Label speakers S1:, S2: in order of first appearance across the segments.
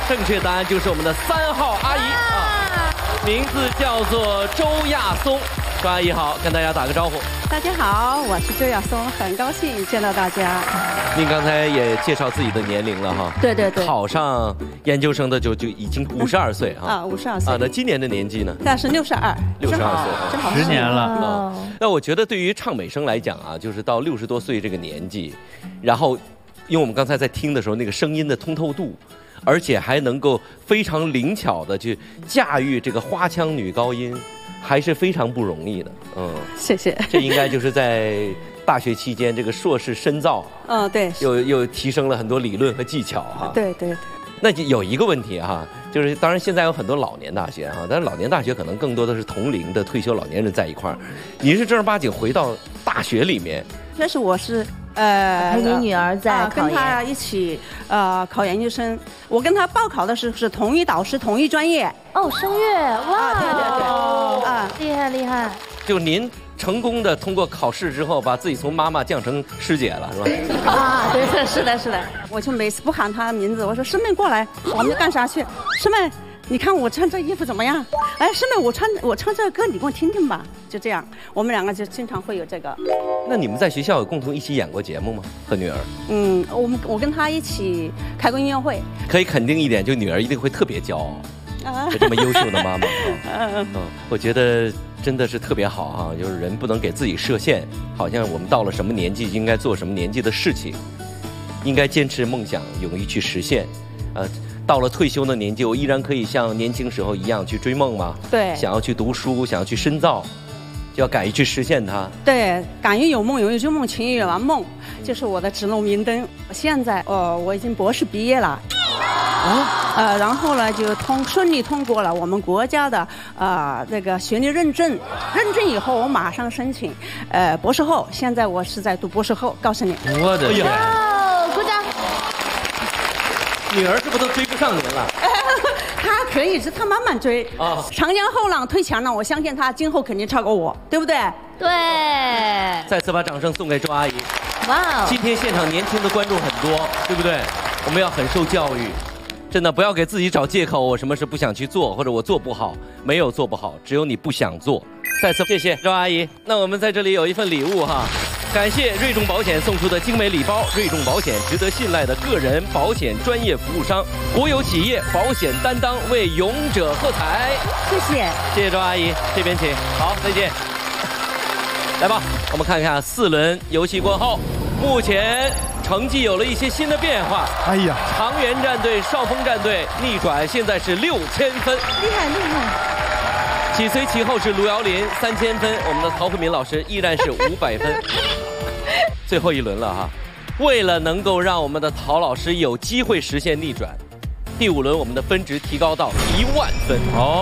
S1: 正确答案就是我们的3号阿姨啊，名字叫做周亚松。周阿姨好，跟大家打个招呼。
S2: 大家好，我是周亚松，很高兴见到大家。
S1: 您刚才也介绍自己的年龄了哈？
S2: 对对对。
S1: 考上研究生的就已经52岁哈。
S2: 啊，52岁。
S1: 啊，那今年的年纪呢？
S2: 那是62。62岁，
S3: 正好10年了啊。
S1: 那我觉得对于唱美声来讲啊，就是到60多岁这个年纪，然后，因为我们刚才在听的时候，那个声音的通透度。而且还能够非常灵巧的去驾驭这个花腔女高音，还是非常不容易的。
S2: 谢谢。
S1: 这应该就是在大学期间这个硕士深造，
S2: 对，
S1: 又提升了很多理论和技巧哈。
S2: 对对。
S1: 那就有一个问题哈，就是当然现在有很多老年大学哈，但是老年大学可能更多的是同龄的退休老年人在一块儿，你是正儿八经回到大学里面。
S2: 那是我是
S4: 陪你女儿在考研，
S2: 跟她一起考研究生。我跟她报考的是同一导师同一专业。
S4: 哦，声乐，哇，
S2: 对对对，啊，
S4: 厉害厉害。
S1: 就您成功的通过考试之后，把自己从妈妈降成师姐了，是吧？
S2: 啊，对，是的，是的。我就每次不喊她名字，我说师妹过来，我们干啥去？师妹，你看我穿这衣服怎么样？哎，师妹，我唱这个歌，你给我听听吧。就这样，我们两个就经常会有这个。
S1: 那你们在学校有共同一起演过节目吗？和女儿？
S2: 我跟她一起开过音乐会。
S1: 可以肯定一点，就女儿一定会特别骄傲。有这么优秀的妈妈，我觉得真的是特别好哈。就是人不能给自己设限，好像我们到了什么年纪应该做什么年纪的事情，应该坚持梦想，勇于去实现。到了退休的年纪，我依然可以像年轻时候一样去追梦吗？
S2: 对，
S1: 想要去读书，想要去深造，就要敢于去实现它。
S2: 对，敢于有梦，勇于追梦，勤于圆梦，就是我的指路明灯。现在我已经博士毕业了。然后呢，就顺利通过了我们国家的那个学历认证，认证以后我马上申请博士后。现在我是在读博士后，告诉你。
S1: 我的天！
S4: 鼓掌！
S1: 女儿是不是都追不上您了？
S2: 她可以，是她慢慢追。长江后浪推前浪，我相信她今后肯定超过我，对不对？
S4: 对。
S1: 再次把掌声送给周阿姨。
S4: 哇！
S1: 今天现场年轻的观众很多，对不对？我们要很受教育。真的不要给自己找借口，我什么事不想去做，或者我做不好，没有做不好，只有你不想做。再次谢谢周阿姨。那我们在这里有一份礼物哈，感谢瑞众保险送出的精美礼包。瑞众保险值得信赖的个人保险专业服务商，国有企业保险担当，为勇者喝彩。
S2: 谢谢，
S1: 谢谢周阿姨，这边请。好，再见。来吧，我们看看4轮游戏过后，目前成绩有了一些新的变化。
S3: 哎呀，
S1: 长垣战队、少峰战队逆转，现在是6000分，
S4: 厉害厉害。
S1: 紧随其后是卢瑶林3000分，我们的曹慧敏老师依然是500分。最后一轮了哈，为了能够让我们的曹老师有机会实现逆转，第5轮我们的分值提高到10000分。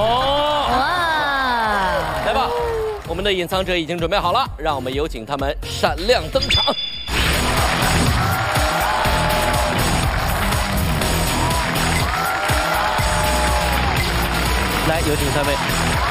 S4: 哇！
S1: 来吧，我们的隐藏者已经准备好了，让我们有请他们闪亮登场。来，有请3位。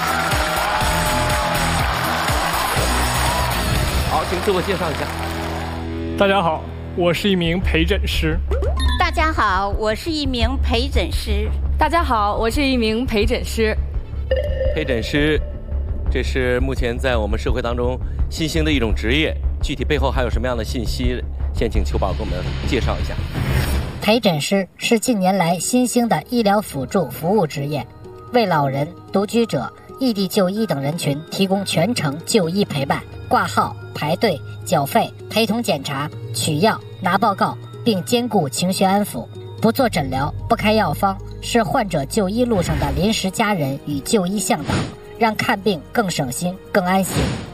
S1: 好，请自我介绍一下。
S5: 大家好，我是一名陪诊师。
S6: 大家好，我是一名陪诊师。
S7: 大家好，我是一名陪诊师。
S1: 陪诊师，这是目前在我们社会当中新兴的一种职业，具体背后还有什么样的信息？先请秋宝给我们介绍一下。
S8: 陪诊师是近年来新兴的医疗辅助服务职业，为老人、独居者、异地就医等人群提供全程就医陪伴、挂号、排队、缴费、陪同检查、取药、拿报告，并兼顾情绪安抚。不做诊疗、不开药方，是患者就医路上的临时家人与就医向导，让看病更省心、更安心。